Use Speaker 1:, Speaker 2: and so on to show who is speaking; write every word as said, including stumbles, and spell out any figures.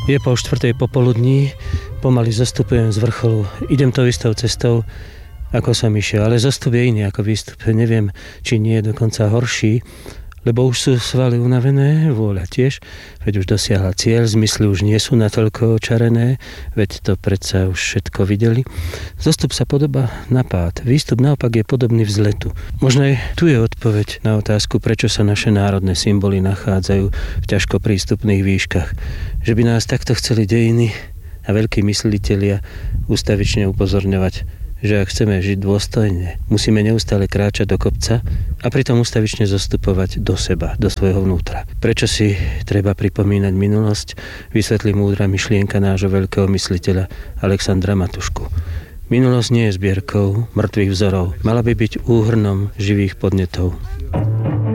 Speaker 1: Je pol štvrtej popoludní, pomaly zostupujem z vrcholu. Idem tou istou cestou, ako som išiel, ale zostup je iný ako výstup. Neviem, či nie je dokonca horší, lebo už sú svaly unavené, vôľa tiež, veď už dosiahla cieľ, zmysly už nie sú natoľko očarené, veď to predsa už všetko videli. Zostup sa podobá na pád, výstup naopak je podobný vzletu. Možno aj tu je odpoveď na otázku, prečo sa naše národné symboly nachádzajú v ťažko prístupných výškach. Že by nás takto chceli dejiny a veľkí myslitelia ústavične upozorňovať, že ak chceme žiť dôstojne, musíme neustále kráčať do kopca a pritom ustavične zostupovať do seba, do svojho vnútra. Prečo si treba pripomínať minulosť, vysvetlí múdra myšlienka nášho veľkého mysliteľa Alexandra Matušku. Minulosť nie je zbierkou mŕtvych vzorov, mala by byť úhrnom živých podnetov.